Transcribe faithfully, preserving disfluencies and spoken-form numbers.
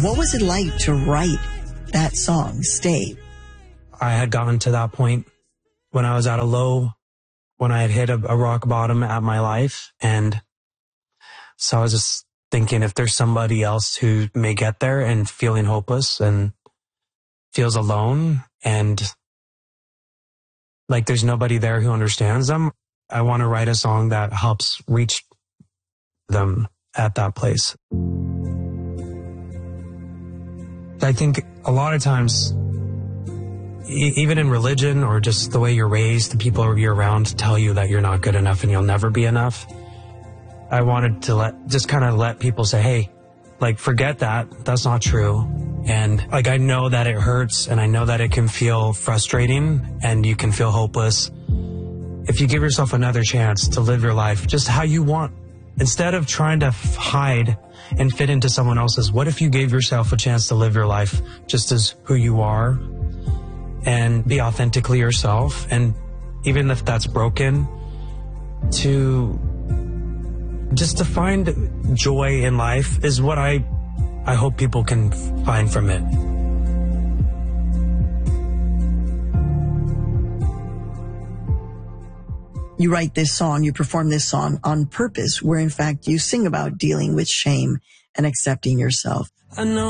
What was it like to write that song, Stay? I had gotten to that point when I was at a low, when I had hit a, a rock bottom at my life. And so I was just thinking, if there's somebody else who may get there and feeling hopeless and feels alone and like there's nobody there who understands them, I want to write a song that helps reach them at that place. I think a lot of times, e- even in religion or just the way you're raised, the people you're around tell you that you're not good enough and you'll never be enough. I wanted to let, just kind of let people say, hey, like, forget that. That's not true. And like, I know that it hurts and I know that it can feel frustrating and you can feel hopeless. If you give yourself another chance to live your life just how you want, instead of trying to f- hide and fit into someone else's, what if you gave yourself a chance to live your life just as who you are and be authentically yourself? And even if that's broken, to just to find joy in life is what I, I hope people can find from it. You write this song, you perform this song on purpose, where in fact you sing about dealing with shame and accepting yourself. I know